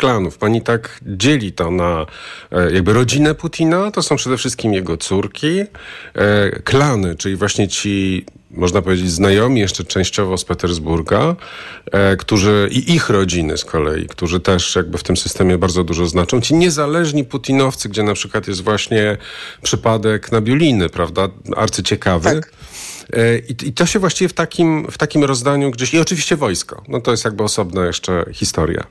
klanów. Pani tak dzieli to na jakby rodzinę Putina, to są przede wszystkim jego córki, klany, czyli właśnie ci, można powiedzieć, znajomi jeszcze częściowo z Petersburga, którzy i ich rodziny z kolei, którzy też jakby w tym systemie bardzo dużo znaczą. Ci niezależni putinowcy, gdzie na przykład jest właśnie przypadek Nabiuliny, prawda, arcyciekawy. Tak. I to się właściwie w takim rozdaniu gdzieś... I oczywiście wojsko. No to jest jakby osobna jeszcze historia.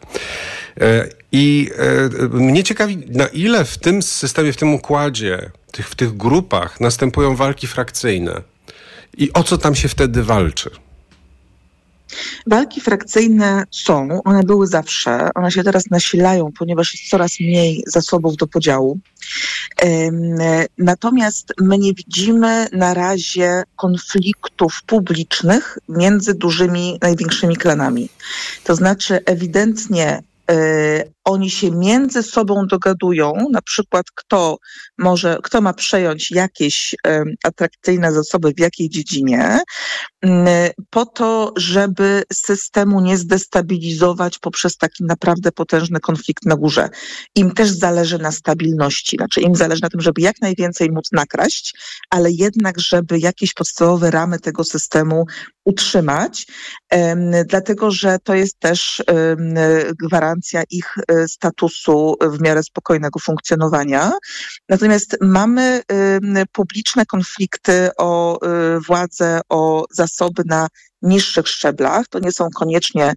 Mnie ciekawi, na ile w tym systemie, w tym układzie, w tych grupach następują walki frakcyjne. I o co tam się wtedy walczy? Walki frakcyjne są, one były zawsze, one się teraz nasilają, ponieważ jest coraz mniej zasobów do podziału. Natomiast my nie widzimy na razie konfliktów publicznych między dużymi, największymi klanami. To znaczy ewidentnie oni się między sobą dogadują, na przykład kto ma przejąć jakieś atrakcyjne zasoby w jakiej dziedzinie, po to, żeby systemu nie zdestabilizować poprzez taki naprawdę potężny konflikt na górze. Im też zależy na stabilności, znaczy im zależy na tym, żeby jak najwięcej móc nakraść, ale jednak, żeby jakieś podstawowe ramy tego systemu utrzymać, dlatego że to jest też gwarancja ich statusu w miarę spokojnego funkcjonowania. Natomiast mamy publiczne konflikty o władzę, o zasoby na niższych szczeblach. To nie są koniecznie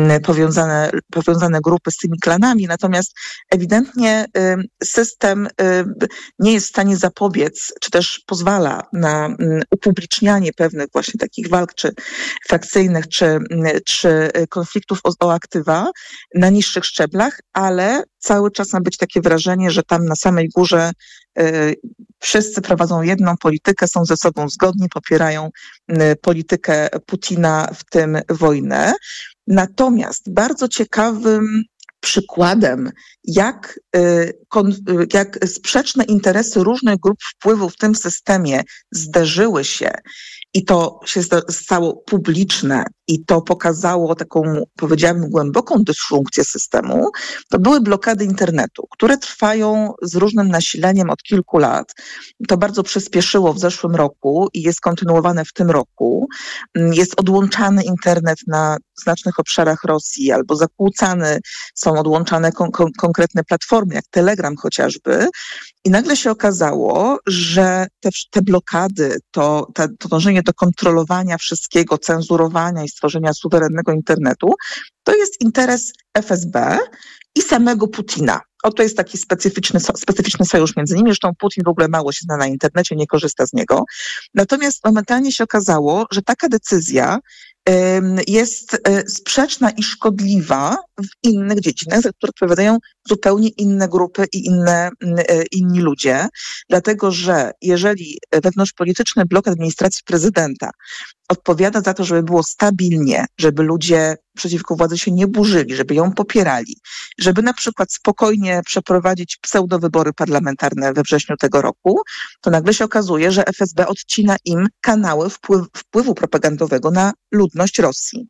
powiązane grupy z tymi klanami, natomiast ewidentnie system nie jest w stanie zapobiec, czy też pozwala na upublicznianie pewnych właśnie takich walk, czy frakcyjnych, czy konfliktów o aktywa na niższych szczeblach, ale cały czas ma być takie wrażenie, że tam na samej górze wszyscy prowadzą jedną politykę, są ze sobą zgodni, popierają politykę Putina, w tym wojnę. Natomiast bardzo ciekawym przykładem, jak sprzeczne interesy różnych grup wpływu w tym systemie zderzyły się i to się stało publiczne i to pokazało taką, powiedziałabym, głęboką dysfunkcję systemu, to były blokady internetu, które trwają z różnym nasileniem od kilku lat. To bardzo przyspieszyło w zeszłym roku i jest kontynuowane w tym roku. Jest odłączany internet na znacznych obszarach Rosji albo zakłócany, są odłączane konkretne platformy, jak Telegram chociażby. I nagle się okazało, że te blokady, to dążenie do kontrolowania wszystkiego, cenzurowania i stworzenia suwerennego internetu, to jest interes FSB i samego Putina. Oto jest taki specyficzny sojusz między nimi. Zresztą Putin w ogóle mało się zna na internecie, nie korzysta z niego. Natomiast momentalnie się okazało, że taka decyzja jest sprzeczna i szkodliwa w innych dziedzinach, za które odpowiadają zupełnie inne grupy i inni ludzie. Dlatego, że jeżeli wewnątrzpolityczny blok administracji prezydenta odpowiada za to, żeby było stabilnie, żeby ludzie przeciwko władzy się nie burzyli, żeby ją popierali, żeby na przykład spokojnie przeprowadzić pseudowybory parlamentarne we wrześniu tego roku, to nagle się okazuje, że FSB odcina im kanały wpływu propagandowego na ludność Rosji.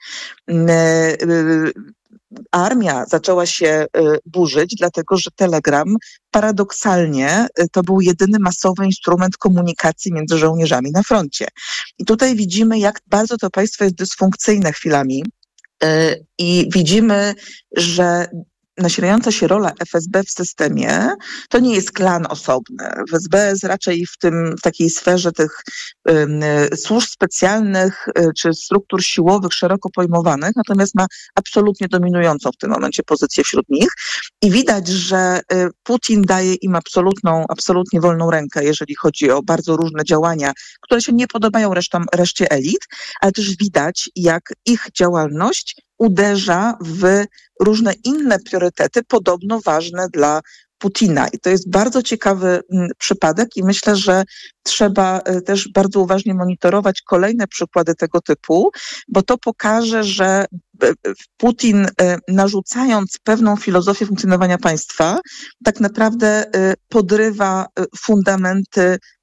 Armia zaczęła się burzyć, dlatego że Telegram paradoksalnie to był jedyny masowy instrument komunikacji między żołnierzami na froncie. I tutaj widzimy, jak bardzo to państwo jest dysfunkcyjne chwilami i widzimy, że nasilająca się rola FSB w systemie to nie jest klan osobny. FSB jest raczej w takiej sferze tych służb specjalnych czy struktur siłowych szeroko pojmowanych, natomiast ma absolutnie dominującą w tym momencie pozycję wśród nich i widać, że Putin daje im absolutnie wolną rękę, jeżeli chodzi o bardzo różne działania, które się nie podobają reszcie elit, ale też widać, jak ich działalność uderza w różne inne priorytety, podobno ważne dla Putina. I to jest bardzo ciekawy przypadek i myślę, że trzeba też bardzo uważnie monitorować kolejne przykłady tego typu, bo to pokaże, że Putin, narzucając pewną filozofię funkcjonowania państwa, tak naprawdę podrywa fundamenty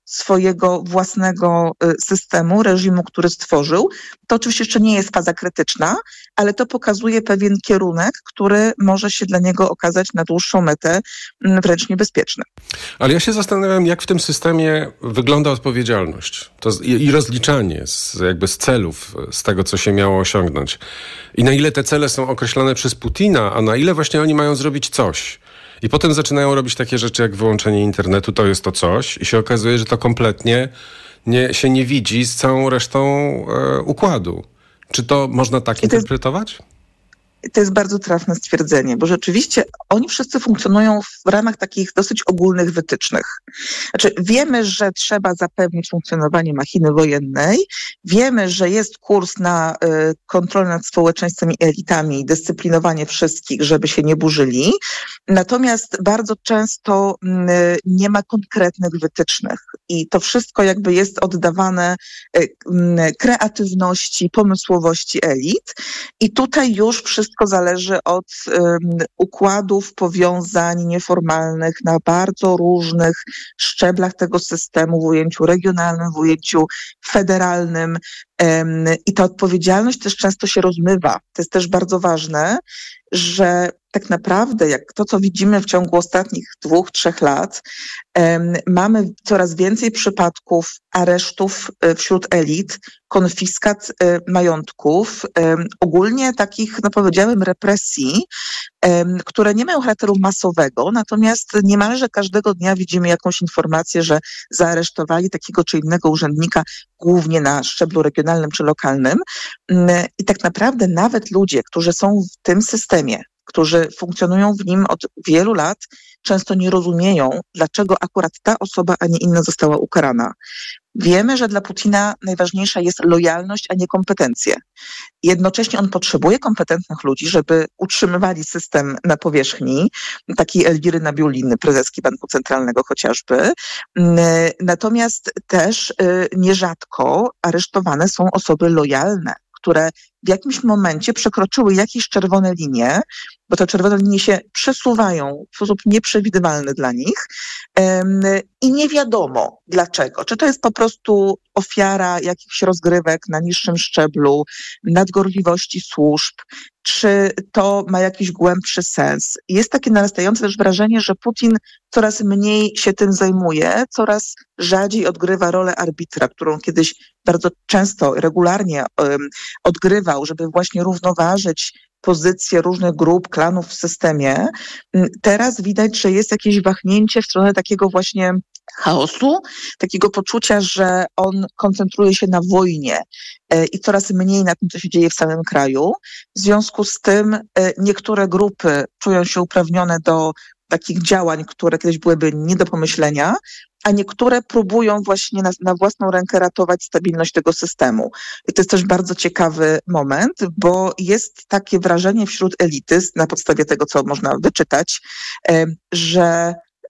swojego własnego systemu, reżimu, który stworzył. To oczywiście jeszcze nie jest faza krytyczna, ale to pokazuje pewien kierunek, który może się dla niego okazać na dłuższą metę wręcz niebezpieczny. Ale ja się zastanawiam, jak w tym systemie wygląda odpowiedzialność i rozliczanie z celów, z tego, co się miało osiągnąć. I na ile te cele są określone przez Putina, a na ile właśnie oni mają zrobić coś. I potem zaczynają robić takie rzeczy jak wyłączenie internetu, to jest to coś i się okazuje, że to kompletnie się nie widzi z całą resztą układu. Czy to można tak interpretować? To jest bardzo trafne stwierdzenie, bo rzeczywiście oni wszyscy funkcjonują w ramach takich dosyć ogólnych wytycznych. Znaczy, wiemy, że trzeba zapewnić funkcjonowanie machiny wojennej, wiemy, że jest kurs na kontrolę nad społeczeństwem i elitami, dyscyplinowanie wszystkich, żeby się nie burzyli, natomiast bardzo często nie ma konkretnych wytycznych i to wszystko jakby jest oddawane kreatywności, pomysłowości elit i tutaj już wszystko zależy od układów, powiązań nieformalnych na bardzo różnych szczeblach tego systemu, w ujęciu regionalnym, w ujęciu federalnym. I ta odpowiedzialność też często się rozmywa. To jest też bardzo ważne, że tak naprawdę, jak to, co widzimy w ciągu ostatnich 2-3 lat, mamy coraz więcej przypadków aresztów wśród elit, konfiskat majątków, ogólnie takich, powiedziałem, represji, które nie mają charakteru masowego, natomiast niemalże każdego dnia widzimy jakąś informację, że zaaresztowali takiego czy innego urzędnika, głównie na szczeblu regionalnym czy lokalnym. I tak naprawdę nawet ludzie, którzy są w tym systemie, którzy funkcjonują w nim od wielu lat, często nie rozumieją, dlaczego akurat ta osoba, a nie inna została ukarana. Wiemy, że dla Putina najważniejsza jest lojalność, a nie kompetencje. Jednocześnie on potrzebuje kompetentnych ludzi, żeby utrzymywali system na powierzchni, takiej Elwiry Nabiuliny, prezeski Banku Centralnego chociażby. Natomiast też nierzadko aresztowane są osoby lojalne, które w jakimś momencie przekroczyły jakieś czerwone linie, bo te czerwone linie się przesuwają w sposób nieprzewidywalny dla nich i nie wiadomo dlaczego. Czy to jest po prostu ofiara jakichś rozgrywek na niższym szczeblu, nadgorliwości służb, czy to ma jakiś głębszy sens. Jest takie narastające też wrażenie, że Putin coraz mniej się tym zajmuje, coraz rzadziej odgrywa rolę arbitra, którą kiedyś bardzo często, regularnie odgrywał, żeby właśnie równoważyć pozycje różnych grup, klanów w systemie. Teraz widać, że jest jakieś wahnięcie w stronę takiego właśnie chaosu, takiego poczucia, że on koncentruje się na wojnie i coraz mniej na tym, co się dzieje w samym kraju. W związku z tym niektóre grupy czują się uprawnione do takich działań, które kiedyś byłyby nie do pomyślenia, a niektóre próbują właśnie na własną rękę ratować stabilność tego systemu. I to jest też bardzo ciekawy moment, bo jest takie wrażenie wśród elity, na podstawie tego, co można wyczytać, że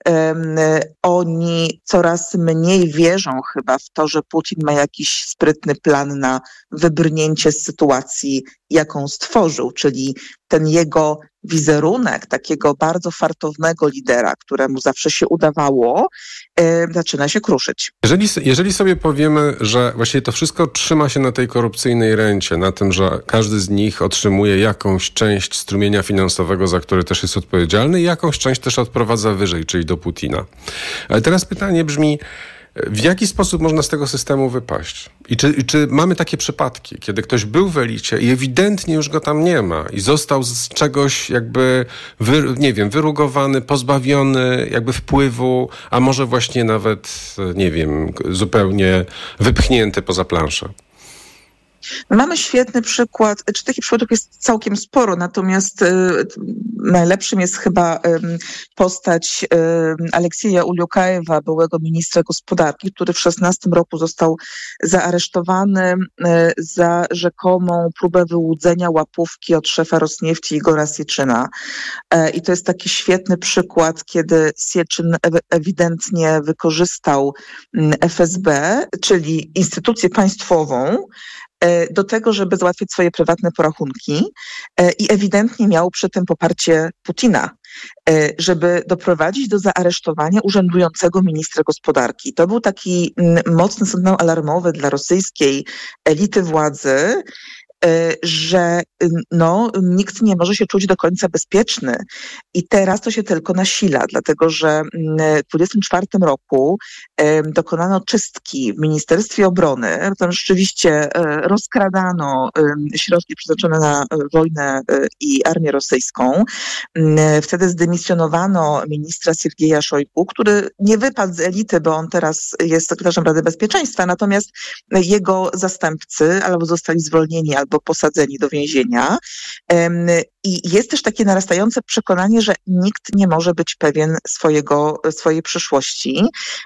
oni coraz mniej wierzą chyba w to, że Putin ma jakiś sprytny plan na wybrnięcie z sytuacji, jaką stworzył, czyli ten jego wizerunek takiego bardzo fartownego lidera, któremu zawsze się udawało, zaczyna się kruszyć. Jeżeli sobie powiemy, że właściwie to wszystko trzyma się na tej korupcyjnej rencie, na tym, że każdy z nich otrzymuje jakąś część strumienia finansowego, za który też jest odpowiedzialny i jakąś część też odprowadza wyżej, czyli do Putina. Ale teraz pytanie brzmi, w jaki sposób można z tego systemu wypaść? I czy mamy takie przypadki, kiedy ktoś był w elicie i ewidentnie już go tam nie ma i został z czegoś jakby, wyrugowany, pozbawiony jakby wpływu, a może właśnie nawet, zupełnie wypchnięty poza planszę? Mamy świetny przykład, czy takich przypadków jest całkiem sporo, natomiast najlepszym jest chyba postać Aleksieja Uliukajewa, byłego ministra gospodarki, który w 2016 roku został zaaresztowany za rzekomą próbę wyłudzenia łapówki od szefa Rosniefci Igora Sieczyna. I to jest taki świetny przykład, kiedy Sieczyn ewidentnie wykorzystał FSB, czyli instytucję państwową, do tego, żeby załatwiać swoje prywatne porachunki i ewidentnie miał przy tym poparcie Putina, żeby doprowadzić do zaaresztowania urzędującego ministra gospodarki. To był taki mocny sygnał alarmowy dla rosyjskiej elity władzy, że nikt nie może się czuć do końca bezpieczny. I teraz to się tylko nasila, dlatego że w 2024 roku dokonano czystki w Ministerstwie Obrony. Tam rzeczywiście rozkradano środki przeznaczone na wojnę i armię rosyjską. Wtedy zdymisjonowano ministra Siergieja Szojgu, który nie wypadł z elity, bo on teraz jest sekretarzem Rady Bezpieczeństwa, natomiast jego zastępcy albo zostali zwolnieni, albo posadzeni do więzienia. I jest też takie narastające przekonanie, że nikt nie może być pewien swojej przyszłości,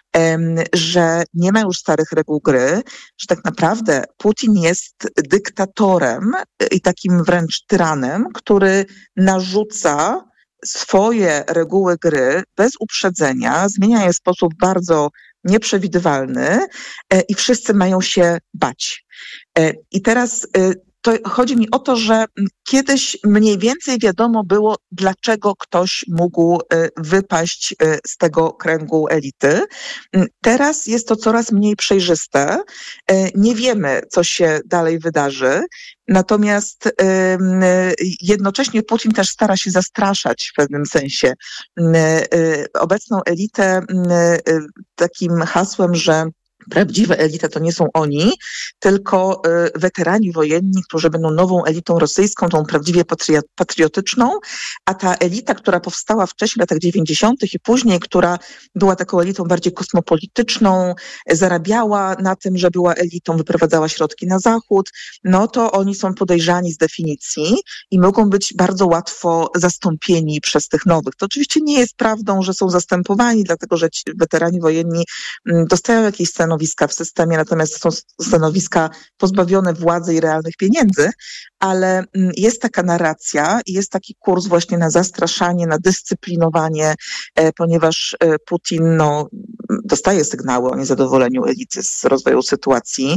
że nie ma już starych reguł gry, że tak naprawdę Putin jest dyktatorem i takim wręcz tyranem, który narzuca swoje reguły gry bez uprzedzenia, zmienia je w sposób bardzo nieprzewidywalny i wszyscy mają się bać. I teraz to chodzi mi o to, że kiedyś mniej więcej wiadomo było, dlaczego ktoś mógł wypaść z tego kręgu elity. Teraz jest to coraz mniej przejrzyste. Nie wiemy, co się dalej wydarzy. Natomiast jednocześnie Putin też stara się zastraszać w pewnym sensie obecną elitę takim hasłem, że prawdziwa elita to nie są oni, tylko weterani wojenni, którzy będą nową elitą rosyjską, tą prawdziwie patriotyczną, a ta elita, która powstała wcześniej w latach 90. i później, która była taką elitą bardziej kosmopolityczną, zarabiała na tym, że była elitą, wyprowadzała środki na zachód, no to oni są podejrzani z definicji i mogą być bardzo łatwo zastąpieni przez tych nowych. To oczywiście nie jest prawdą, że są zastępowani, dlatego że ci weterani wojenni dostają jakieś stanowiska w systemie, natomiast są stanowiska pozbawione władzy i realnych pieniędzy, ale jest taka narracja i jest taki kurs właśnie na zastraszanie, na dyscyplinowanie, ponieważ Putin dostaje sygnały o niezadowoleniu elity z rozwoju sytuacji,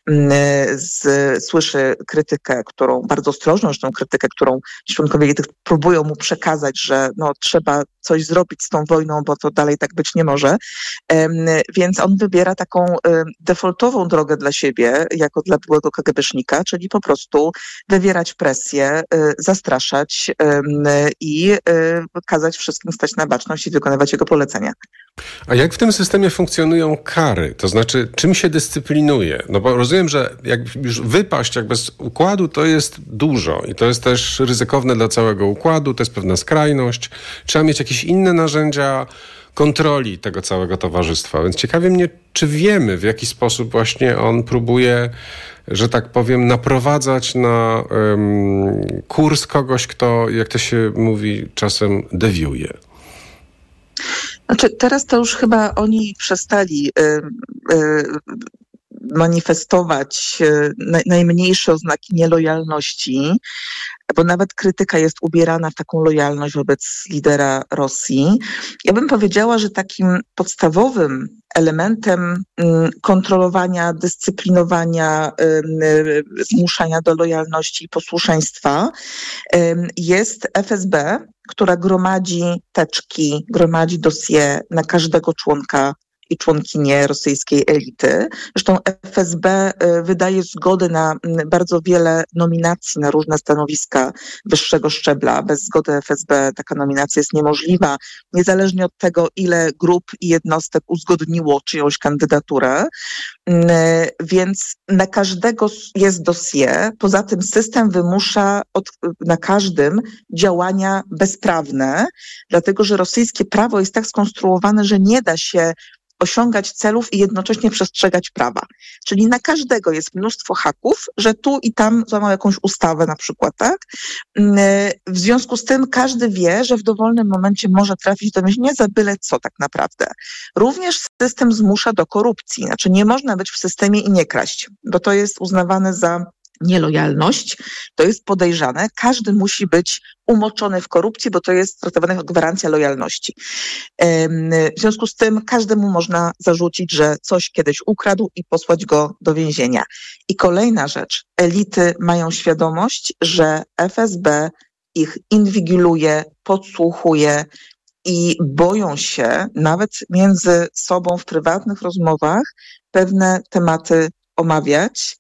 słyszy krytykę, bardzo ostrożną zresztą krytykę, którą członkowie elity próbują mu przekazać, że trzeba coś zrobić z tą wojną, bo to dalej tak być nie może. Więc on wybiera taką defaultową drogę dla siebie, jako dla byłego KGB-sznika, czyli po prostu wywierać presję, zastraszać i kazać wszystkim stać na baczność i wykonywać jego polecenia. A jak w tym systemie funkcjonują kary? To znaczy, czym się dyscyplinuje? No bo rozumiem, że jak już wypaść bez układu, to jest dużo i to jest też ryzykowne dla całego układu, to jest pewna skrajność. Trzeba mieć jakieś inne narzędzia kontroli tego całego towarzystwa. Więc ciekawi mnie, czy wiemy, w jaki sposób właśnie on próbuje, że tak powiem, naprowadzać na kurs kogoś, kto, jak to się mówi, czasem dewiuje. Znaczy, teraz to już chyba oni przestali manifestować najmniejsze oznaki nielojalności, bo nawet krytyka jest ubierana w taką lojalność wobec lidera Rosji. Ja bym powiedziała, że takim podstawowym elementem kontrolowania, dyscyplinowania, zmuszania do lojalności i posłuszeństwa jest FSB, która gromadzi teczki, gromadzi dossier na każdego członka i członkinię rosyjskiej elity. Zresztą FSB wydaje zgodę na bardzo wiele nominacji na różne stanowiska wyższego szczebla. Bez zgody FSB taka nominacja jest niemożliwa, niezależnie od tego, ile grup i jednostek uzgodniło czyjąś kandydaturę. Więc na każdego jest dossier. Poza tym system wymusza na każdym działania bezprawne, dlatego że rosyjskie prawo jest tak skonstruowane, że nie da się osiągać celów i jednocześnie przestrzegać prawa. Czyli na każdego jest mnóstwo haków, że tu i tam złamał jakąś ustawę na przykład, tak? W związku z tym każdy wie, że w dowolnym momencie może trafić do więzienia za byle co tak naprawdę. Również system zmusza do korupcji. Znaczy nie można być w systemie i nie kraść, bo to jest uznawane za nielojalność, to jest podejrzane. Każdy musi być umoczony w korupcji, bo to jest traktowane jako gwarancja lojalności. W związku z tym każdemu można zarzucić, że coś kiedyś ukradł i posłać go do więzienia. I kolejna rzecz. Elity mają świadomość, że FSB ich inwigiluje, podsłuchuje i boją się nawet między sobą w prywatnych rozmowach pewne tematy omawiać.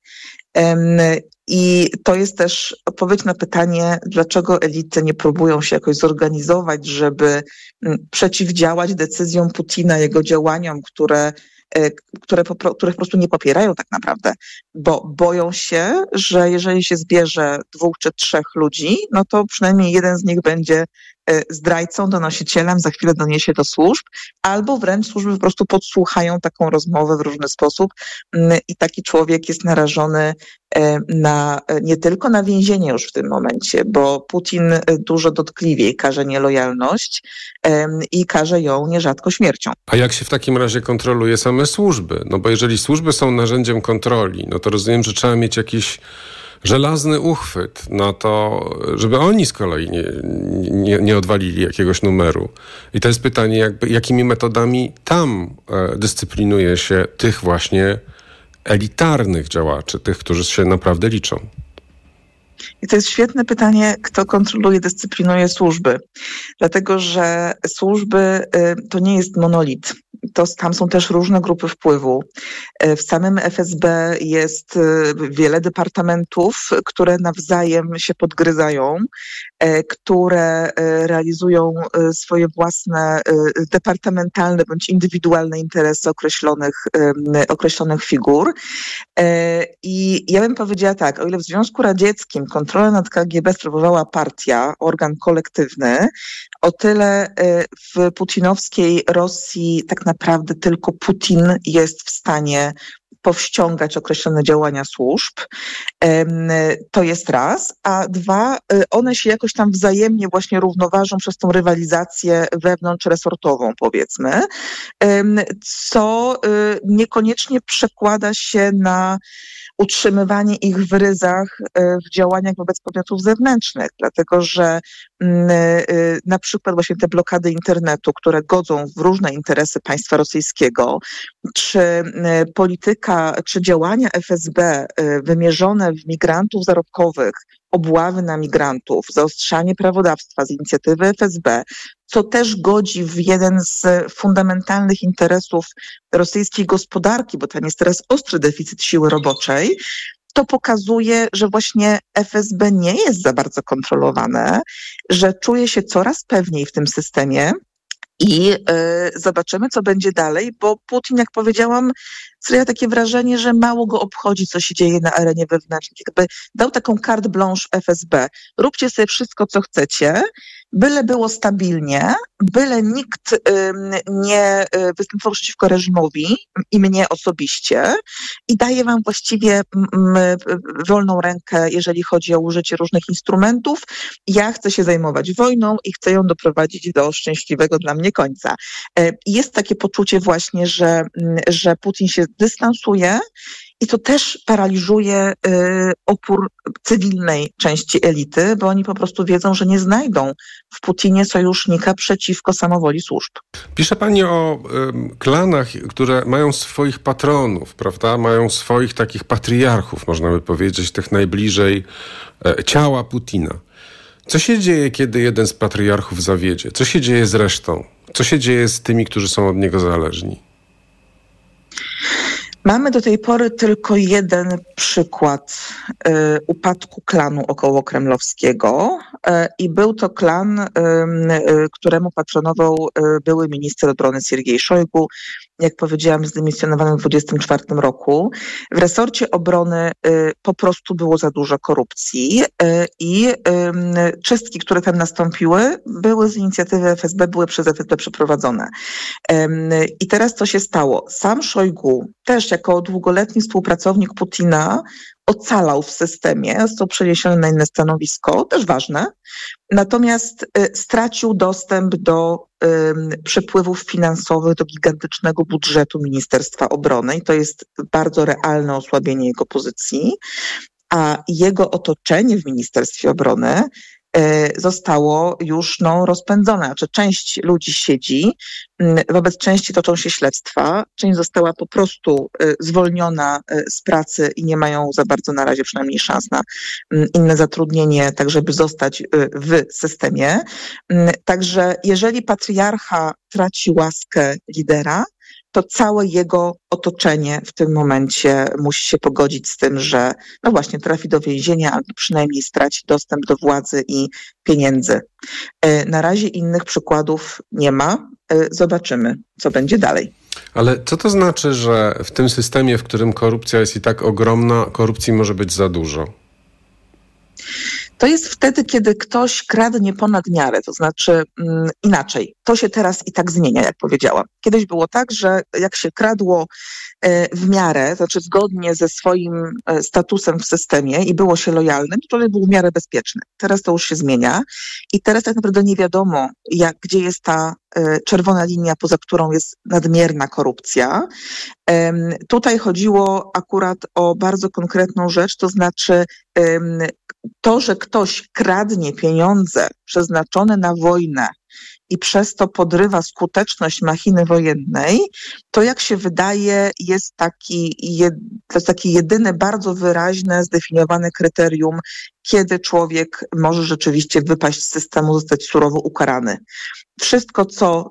I to jest też odpowiedź na pytanie, dlaczego elity nie próbują się jakoś zorganizować, żeby przeciwdziałać decyzjom Putina, jego działaniom, których po prostu nie popierają tak naprawdę, bo boją się, że jeżeli się zbierze 2 czy 3 ludzi, no to przynajmniej jeden z nich będzie zdrajcą, donosicielem, za chwilę doniesie do służb, albo wręcz służby po prostu podsłuchają taką rozmowę w różny sposób i taki człowiek jest narażony nie tylko na więzienie już w tym momencie, bo Putin dużo dotkliwiej karze nielojalność i karze ją nierzadko śmiercią. A jak się w takim razie kontroluje same służby? No bo jeżeli służby są narzędziem kontroli, no to rozumiem, że trzeba mieć jakiś żelazny uchwyt na to, żeby oni z kolei nie odwalili jakiegoś numeru. I to jest pytanie, jakimi metodami tam dyscyplinuje się tych właśnie elitarnych działaczy, tych, którzy się naprawdę liczą. I to jest świetne pytanie, kto kontroluje, dyscyplinuje służby. Dlatego, że służby to nie jest monolit. Tam są też różne grupy wpływu. W samym FSB jest wiele departamentów, które nawzajem się podgryzają, które realizują swoje własne departamentalne bądź indywidualne interesy określonych figur. I ja bym powiedziała tak, o ile w Związku Radzieckim kontrolę nad KGB sprawowała partia, organ kolektywny, o tyle w putinowskiej Rosji tak naprawdę tylko Putin jest w stanie powściągać określone działania służb. To jest raz. A 2, one się jakoś tam wzajemnie właśnie równoważą przez tą rywalizację wewnątrzresortową, powiedzmy, co niekoniecznie przekłada się na utrzymywanie ich w ryzach w działaniach wobec podmiotów zewnętrznych, dlatego że na przykład właśnie te blokady internetu, które godzą w różne interesy państwa rosyjskiego, czy polityka, czy działania FSB wymierzone w migrantów zarobkowych, obławy na migrantów, zaostrzanie prawodawstwa z inicjatywy FSB, co też godzi w jeden z fundamentalnych interesów rosyjskiej gospodarki, bo tam jest teraz ostry deficyt siły roboczej, to pokazuje, że właśnie FSB nie jest za bardzo kontrolowane, że czuje się coraz pewniej w tym systemie. I zobaczymy, co będzie dalej, bo Putin, jak powiedziałam, sprawia takie wrażenie, że mało go obchodzi, co się dzieje na arenie wewnętrznej. Jakby dał taką carte blanche FSB. Róbcie sobie wszystko, co chcecie, byle było stabilnie, byle nikt nie występował przeciwko reżimowi i mnie osobiście i daje wam właściwie wolną rękę, jeżeli chodzi o użycie różnych instrumentów. Ja chcę się zajmować wojną i chcę ją doprowadzić do szczęśliwego dla mnie końca. Jest takie poczucie właśnie, że Putin się dystansuje i to też paraliżuje opór cywilnej części elity, bo oni po prostu wiedzą, że nie znajdą w Putinie sojusznika przeciwko samowoli służb. Pisze pani o klanach, które mają swoich patronów, prawda? Mają swoich takich patriarchów, można by powiedzieć, tych najbliżej ciała Putina. Co się dzieje, kiedy jeden z patriarchów zawiedzie? Co się dzieje z resztą? Co się dzieje z tymi, którzy są od niego zależni? Mamy do tej pory tylko jeden przykład upadku klanu okołokremlowskiego i był to klan, któremu patronował były minister obrony Siergiej Szojgu, jak powiedziałam, zdymisjonowany w 1924 roku. W resorcie obrony po prostu było za dużo korupcji i czystki, które tam nastąpiły, były z inicjatywy FSB, były przez FSB przeprowadzone. I teraz co się stało? Sam Szojgu, też jako długoletni współpracownik Putina, ocalał w systemie, został przeniesiony na inne stanowisko, też ważne, natomiast stracił dostęp do przepływów finansowych, do gigantycznego budżetu Ministerstwa Obrony i to jest bardzo realne osłabienie jego pozycji. a jego otoczenie w Ministerstwie Obrony zostało już rozpędzone. Znaczy część ludzi siedzi, wobec części toczą się śledztwa, część została po prostu zwolniona z pracy i nie mają za bardzo na razie przynajmniej szans na inne zatrudnienie, tak żeby zostać w systemie. Także jeżeli patriarcha traci łaskę lidera, to całe jego otoczenie w tym momencie musi się pogodzić z tym, że właśnie trafi do więzienia albo przynajmniej straci dostęp do władzy i pieniędzy. Na razie innych przykładów nie ma. Zobaczymy, co będzie dalej. Ale co to znaczy, że w tym systemie, w którym korupcja jest i tak ogromna, korupcji może być za dużo? To jest wtedy, kiedy ktoś kradnie ponad miarę, to znaczy inaczej. To się teraz i tak zmienia, jak powiedziałam. Kiedyś było tak, że jak się kradło w miarę, to znaczy zgodnie ze swoim statusem w systemie i było się lojalnym, to był w miarę bezpieczny. Teraz to już się zmienia i teraz tak naprawdę nie wiadomo, gdzie jest ta czerwona linia, poza którą jest nadmierna korupcja. Tutaj chodziło akurat o bardzo konkretną rzecz, to znaczy to, że ktoś kradnie pieniądze przeznaczone na wojnę i przez to podrywa skuteczność machiny wojennej, to jak się wydaje jest taki jedyne bardzo wyraźne, zdefiniowane kryterium, kiedy człowiek może rzeczywiście wypaść z systemu, zostać surowo ukarany. Wszystko, co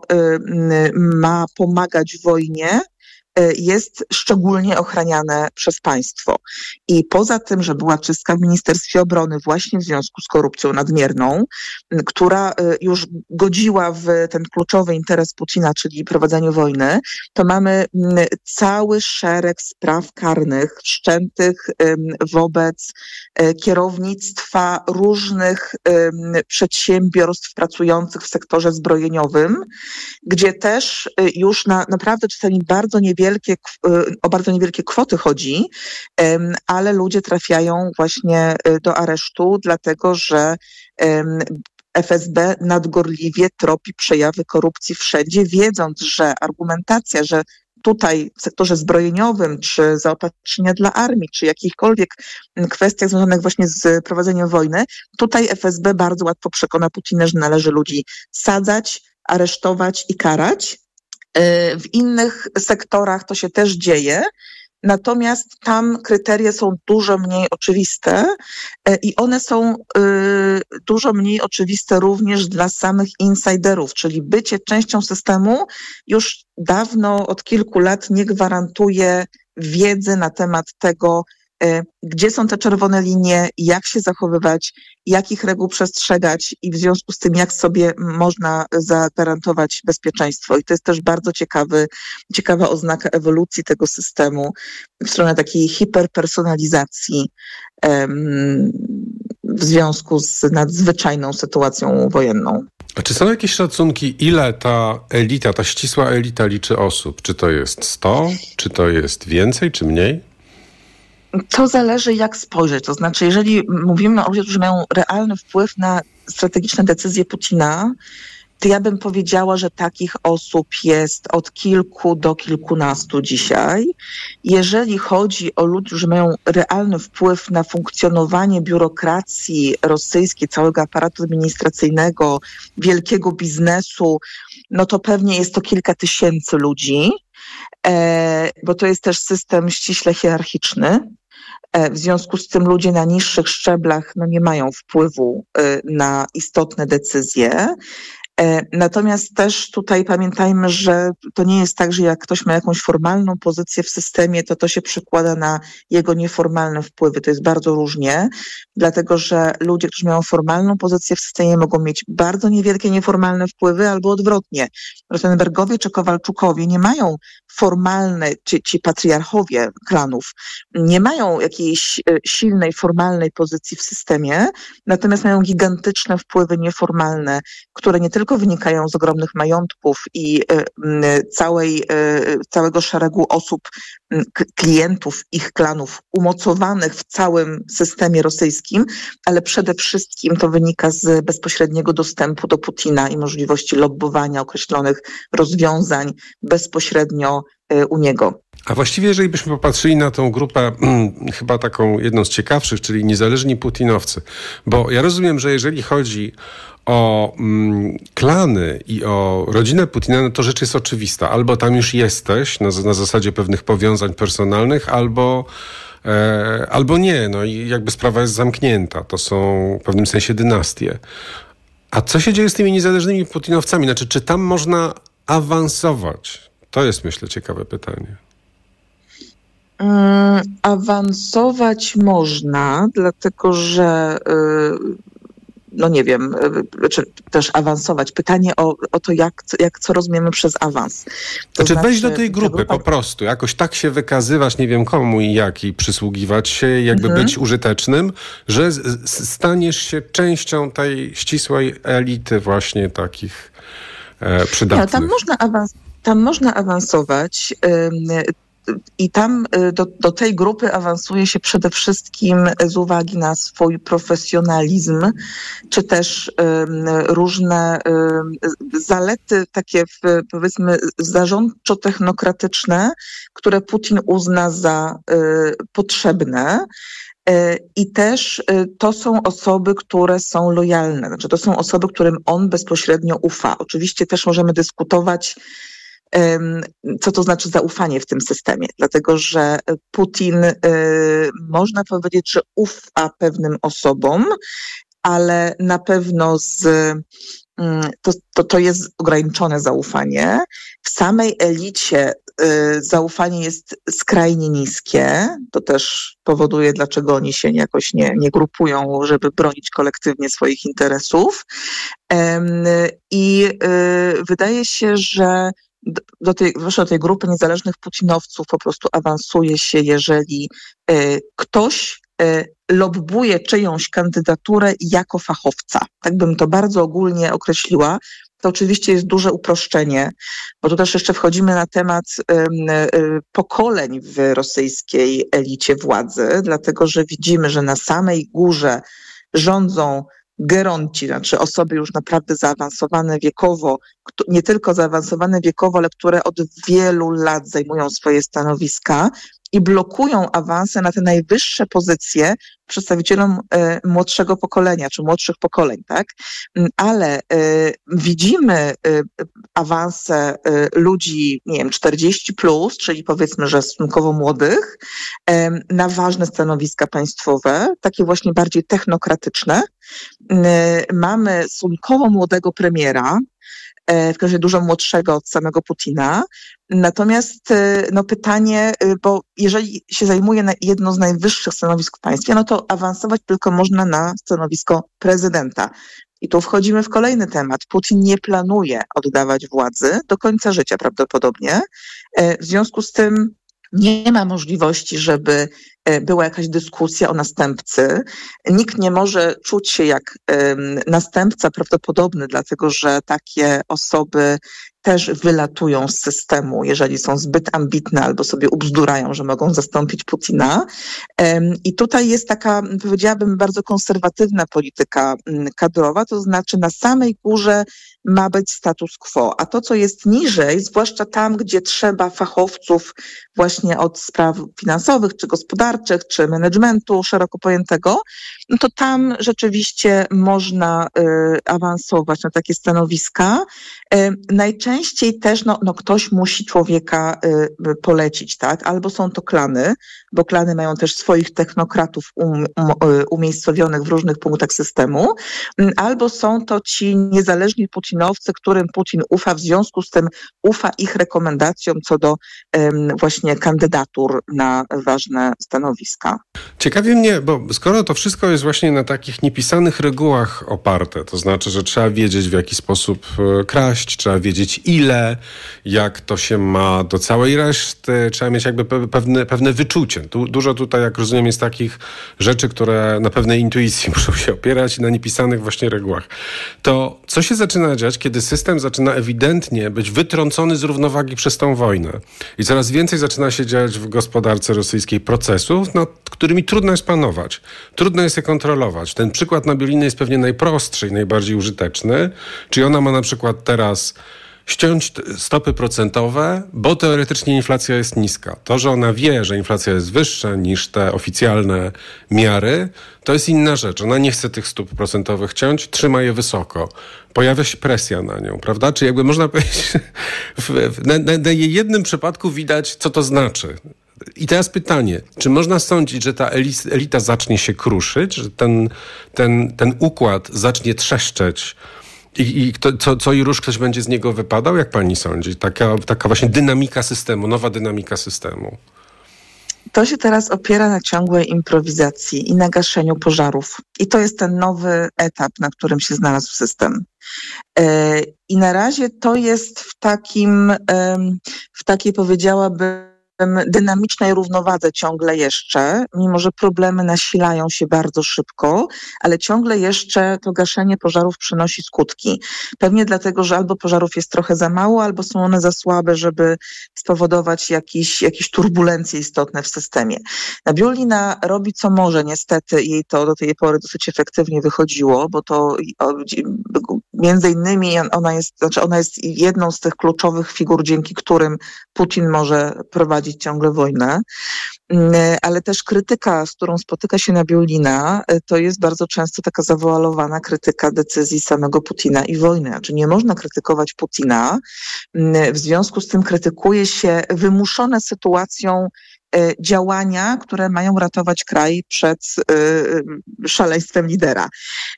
ma pomagać wojnie, jest szczególnie ochraniane przez państwo. I poza tym, że była czystka w Ministerstwie Obrony właśnie w związku z korupcją nadmierną, która już godziła w ten kluczowy interes Putina, czyli prowadzeniu wojny, to mamy cały szereg spraw karnych wszczętych wobec kierownictwa różnych przedsiębiorstw pracujących w sektorze zbrojeniowym, gdzie też już naprawdę czasami o bardzo niewielkie kwoty chodzi, ale ludzie trafiają właśnie do aresztu, dlatego że FSB nadgorliwie tropi przejawy korupcji wszędzie, wiedząc, że argumentacja, że tutaj w sektorze zbrojeniowym, czy zaopatrzenia dla armii, czy jakichkolwiek kwestiach związanych właśnie z prowadzeniem wojny, tutaj FSB bardzo łatwo przekona Putina, że należy ludzi sadzać, aresztować i karać. W innych sektorach to się też dzieje, natomiast tam kryteria są dużo mniej oczywiste i one są dużo mniej oczywiste również dla samych insiderów, czyli bycie częścią systemu już dawno, od kilku lat nie gwarantuje wiedzy na temat tego, gdzie są te czerwone linie, jak się zachowywać, jakich reguł przestrzegać i w związku z tym, jak sobie można zagwarantować bezpieczeństwo. I to jest też bardzo ciekawa oznaka ewolucji tego systemu w stronę takiej hiperpersonalizacji w związku z nadzwyczajną sytuacją wojenną. A czy są jakieś szacunki, ile ta elita, ta ścisła elita liczy osób? Czy to jest 100, czy to jest więcej, czy mniej? To zależy, jak spojrzeć. To znaczy, jeżeli mówimy o ludziach, którzy mają realny wpływ na strategiczne decyzje Putina, to ja bym powiedziała, że takich osób jest od kilku do kilkunastu dzisiaj. Jeżeli chodzi o ludzi, którzy mają realny wpływ na funkcjonowanie biurokracji rosyjskiej, całego aparatu administracyjnego, wielkiego biznesu, no to pewnie jest to kilka tysięcy ludzi, bo to jest też system ściśle hierarchiczny. W związku z tym ludzie na niższych szczeblach nie mają wpływu na istotne decyzje. Natomiast też tutaj pamiętajmy, że to nie jest tak, że jak ktoś ma jakąś formalną pozycję w systemie, to się przekłada na jego nieformalne wpływy. To jest bardzo różnie, dlatego że ludzie, którzy mają formalną pozycję w systemie, mogą mieć bardzo niewielkie nieformalne wpływy albo odwrotnie. Rosenbergowie czy Kowalczukowie nie mają formalne, ci patriarchowie klanów, nie mają jakiejś silnej, formalnej pozycji w systemie, natomiast mają gigantyczne wpływy nieformalne, które nie tylko wynikają z ogromnych majątków i całego szeregu osób, klientów ich klanów umocowanych w całym systemie rosyjskim, ale przede wszystkim to wynika z bezpośredniego dostępu do Putina i możliwości lobbowania określonych rozwiązań bezpośrednio u niego. A właściwie, jeżeli byśmy popatrzyli na tą grupę, chyba taką jedną z ciekawszych, czyli niezależni putinowcy, bo ja rozumiem, że jeżeli chodzi o klany i o rodzinę Putina, no to rzecz jest oczywista. Albo tam już jesteś na zasadzie pewnych powiązań personalnych, albo nie. No i jakby sprawa jest zamknięta. To są w pewnym sensie dynastie. A co się dzieje z tymi niezależnymi putinowcami? Znaczy, czy tam można awansować? To jest, myślę, ciekawe pytanie. Awansować można, dlatego że no nie wiem, czy też awansować. Pytanie o to, co rozumiemy przez awans. Znaczy wejść do tej grupy po prostu, jakoś tak się wykazywać, nie wiem komu i jak, i przysługiwać się, jakby być użytecznym, że staniesz się częścią tej ścisłej elity właśnie takich przydatnych. Tam można awansować. I tam do tej grupy awansuje się przede wszystkim z uwagi na swój profesjonalizm, czy też różne zalety takie, powiedzmy, zarządczo-technokratyczne, które Putin uzna za potrzebne. I też to są osoby, które są lojalne, znaczy to są osoby, którym on bezpośrednio ufa. Oczywiście też możemy dyskutować, co to znaczy zaufanie w tym systemie, dlatego że Putin, można powiedzieć, że ufa pewnym osobom, ale na pewno to jest ograniczone zaufanie. W samej elicie zaufanie jest skrajnie niskie. To też powoduje, dlaczego oni się jakoś nie grupują, żeby bronić kolektywnie swoich interesów. I wydaje się, że do tej grupy niezależnych putinowców po prostu awansuje się, jeżeli ktoś lobbuje czyjąś kandydaturę jako fachowca. Tak bym to bardzo ogólnie określiła. To oczywiście jest duże uproszczenie, bo tu też jeszcze wchodzimy na temat pokoleń w rosyjskiej elicie władzy, dlatego że widzimy, że na samej górze rządzą geronci, znaczy osoby już naprawdę zaawansowane wiekowo, nie tylko zaawansowane wiekowo, ale które od wielu lat zajmują swoje stanowiska i blokują awanse na te najwyższe pozycje przedstawicielom młodszego pokolenia, czy młodszych pokoleń, tak? Ale widzimy awanse ludzi, nie wiem, 40+, czyli powiedzmy, że stosunkowo młodych, na ważne stanowiska państwowe, takie właśnie bardziej technokratyczne. Mamy stosunkowo młodego premiera, w każdym razie dużo młodszego od samego Putina. Natomiast no pytanie, bo jeżeli się zajmuje na jedno z najwyższych stanowisk w państwie, no to awansować tylko można na stanowisko prezydenta. I tu wchodzimy w kolejny temat. Putin nie planuje oddawać władzy do końca życia prawdopodobnie. W związku z tym nie ma możliwości, żeby była jakaś dyskusja o następcy. Nikt nie może czuć się jak następca prawdopodobny, dlatego że takie osoby też wylatują z systemu, jeżeli są zbyt ambitne albo sobie ubzdurają, że mogą zastąpić Putina. I tutaj jest taka, powiedziałabym, bardzo konserwatywna polityka kadrowa, to znaczy na samej górze ma być status quo, a to, co jest niżej, zwłaszcza tam, gdzie trzeba fachowców właśnie od spraw finansowych, czy gospodarczych, czy managementu szeroko pojętego, no to tam rzeczywiście można awansować na takie stanowiska. Najczęściej też no ktoś musi człowieka polecić, tak? Albo są to klany, bo klany mają też swoich technokratów umiejscowionych w różnych punktach systemu, albo są to ci niezależni putinowcy, którym Putin ufa, w związku z tym ufa ich rekomendacjom co do właśnie kandydatur na ważne stanowiska. Ciekawi mnie, bo skoro to wszystko jest właśnie na takich niepisanych regułach oparte, to znaczy, że trzeba wiedzieć, w jaki sposób kraść, trzeba wiedzieć ile, jak to się ma do całej reszty, trzeba mieć jakby pewne wyczucie. Dużo tutaj, jak rozumiem, jest takich rzeczy, które na pewnej intuicji muszą się opierać i na niepisanych właśnie regułach. To co się zaczyna dziać, kiedy system zaczyna ewidentnie być wytrącony z równowagi przez tą wojnę i coraz więcej zaczyna się dziać w gospodarce rosyjskiej procesów, nad którymi trudno jest panować, trudno jest je kontrolować. Ten przykład Nabioliny jest pewnie najprostszy i najbardziej użyteczny. Czyli ona ma na przykład teraz ściąć stopy procentowe, bo teoretycznie inflacja jest niska. To, że ona wie, że inflacja jest wyższa niż te oficjalne miary, to jest inna rzecz. Ona nie chce tych stóp procentowych ciąć, trzyma je wysoko. Pojawia się presja na nią, prawda? Czy jakby można powiedzieć, na jednym przypadku widać, co to znaczy. I teraz pytanie, czy można sądzić, że ta elita zacznie się kruszyć, że ten układ zacznie trzeszczeć i co i róż ktoś będzie z niego wypadał? Jak pani sądzi? Taka właśnie dynamika systemu, nowa dynamika systemu. To się teraz opiera na ciągłej improwizacji i na gaszeniu pożarów. I to jest ten nowy etap, na którym się znalazł system. I na razie to jest w takiej, powiedziałabym, dynamicznej równowadze ciągle jeszcze, mimo że problemy nasilają się bardzo szybko, ale ciągle jeszcze to gaszenie pożarów przynosi skutki. Pewnie dlatego, że albo pożarów jest trochę za mało, albo są one za słabe, żeby spowodować jakieś turbulencje istotne w systemie. Nabiullina robi co może, niestety jej to do tej pory dosyć efektywnie wychodziło, bo to między innymi ona jest jedną z tych kluczowych figur, dzięki którym Putin może prowadzić ciągle wojnę, ale też krytyka, z którą spotyka się Nabiullina, to jest bardzo często taka zawoalowana krytyka decyzji samego Putina i wojny. Znaczy nie można krytykować Putina, w związku z tym krytykuje się wymuszone sytuacją działania, które mają ratować kraj przed szaleństwem lidera.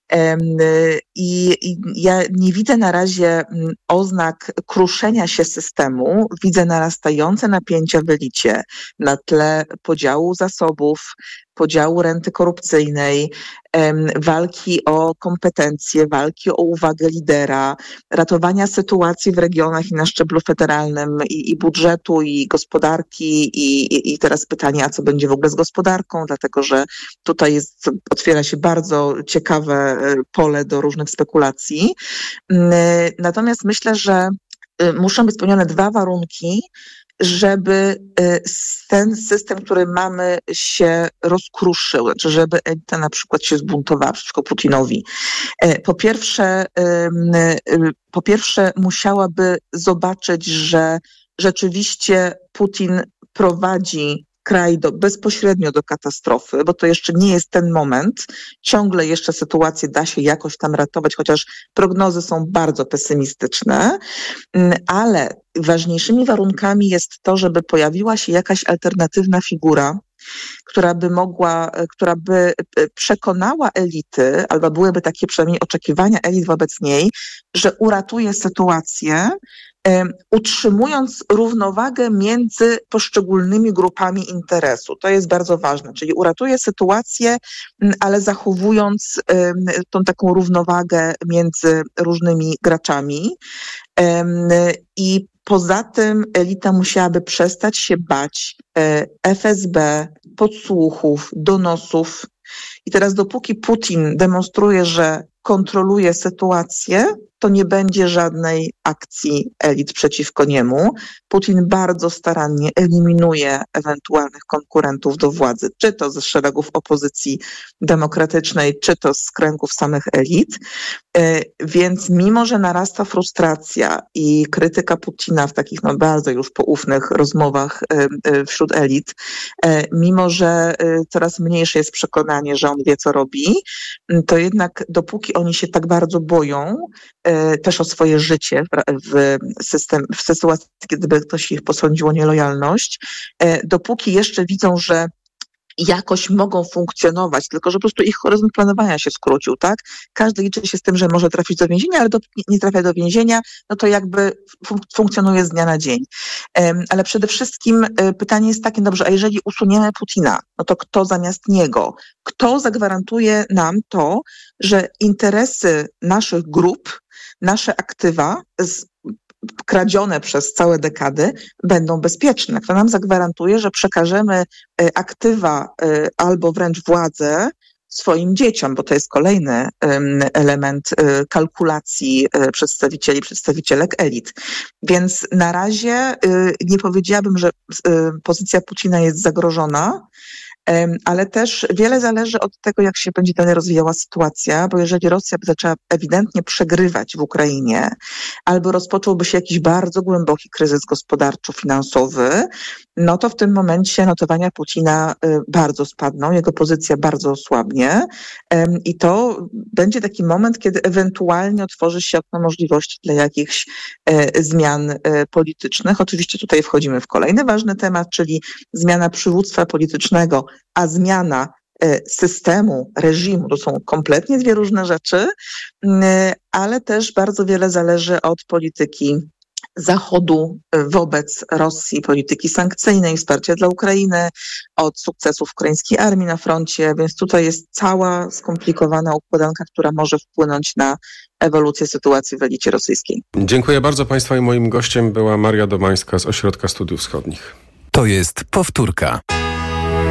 I ja nie widzę na razie oznak kruszenia się systemu, widzę narastające napięcia w elicie na tle podziału zasobów, podziału renty korupcyjnej, walki o kompetencje, walki o uwagę lidera, ratowania sytuacji w regionach i na szczeblu federalnym i budżetu, i gospodarki, i teraz pytanie, a co będzie w ogóle z gospodarką, dlatego że tutaj otwiera się bardzo ciekawe pole do różnych spekulacji. Natomiast myślę, że muszą być spełnione dwa warunki, żeby ten system, który mamy, się rozkruszył, znaczy żeby elita na przykład się zbuntowała przeciwko Putinowi. Po pierwsze musiałaby zobaczyć, że rzeczywiście Putin prowadzi kraj bezpośrednio do katastrofy, bo to jeszcze nie jest ten moment. Ciągle jeszcze sytuację da się jakoś tam ratować, chociaż prognozy są bardzo pesymistyczne, ale ważniejszymi warunkami jest to, żeby pojawiła się jakaś alternatywna figura, która by przekonała elity, albo byłyby takie przynajmniej oczekiwania elit wobec niej, że uratuje sytuację, utrzymując równowagę między poszczególnymi grupami interesu. To jest bardzo ważne, czyli uratuje sytuację, ale zachowując tą taką równowagę między różnymi graczami. I poza tym elita musiałaby przestać się bać FSB, podsłuchów, donosów. I teraz dopóki Putin demonstruje, że kontroluje sytuację, to nie będzie żadnej akcji elit przeciwko niemu. Putin bardzo starannie eliminuje ewentualnych konkurentów do władzy, czy to ze szeregów opozycji demokratycznej, czy to z kręgów samych elit. Więc mimo, że narasta frustracja i krytyka Putina w takich bardzo już poufnych rozmowach wśród elit, mimo, że coraz mniejsze jest przekonanie, że on wie, co robi, to jednak dopóki oni się tak bardzo boją też o swoje życie w sytuacji, gdyby ktoś ich posądził o nielojalność, dopóki jeszcze widzą, że jakoś mogą funkcjonować, tylko że po prostu ich horyzont planowania się skrócił, tak? Każdy liczy się z tym, że może trafić do więzienia, ale dopóki nie trafia do więzienia, no to jakby funkcjonuje z dnia na dzień. Ale przede wszystkim pytanie jest takie, dobrze, a jeżeli usuniemy Putina, no to kto zamiast niego? Kto zagwarantuje nam to, że interesy naszych grup, nasze aktywa kradzione przez całe dekady będą bezpieczne? Kto nam zagwarantuje, że przekażemy aktywa albo wręcz władzę swoim dzieciom, bo to jest kolejny element kalkulacji przedstawicielek elit. Więc na razie nie powiedziałabym, że pozycja Putina jest zagrożona, Ale też wiele zależy od tego, jak się będzie dalej rozwijała sytuacja, bo jeżeli Rosja by zaczęła ewidentnie przegrywać w Ukrainie, albo rozpocząłby się jakiś bardzo głęboki kryzys gospodarczo-finansowy, no to w tym momencie notowania Putina bardzo spadną, jego pozycja bardzo osłabnie i to będzie taki moment, kiedy ewentualnie otworzy się okno możliwości dla jakichś zmian politycznych. Oczywiście tutaj wchodzimy w kolejny ważny temat, czyli zmiana przywództwa politycznego, a zmiana systemu, reżimu. To są kompletnie dwie różne rzeczy, ale też bardzo wiele zależy od polityki Zachodu wobec Rosji, polityki sankcyjnej, wsparcia dla Ukrainy, od sukcesów ukraińskiej armii na froncie, więc tutaj jest cała skomplikowana układanka, która może wpłynąć na ewolucję sytuacji w elicie rosyjskiej. Dziękuję bardzo Państwa i moim gościem była Maria Domańska z Ośrodka Studiów Wschodnich. To jest powtórka.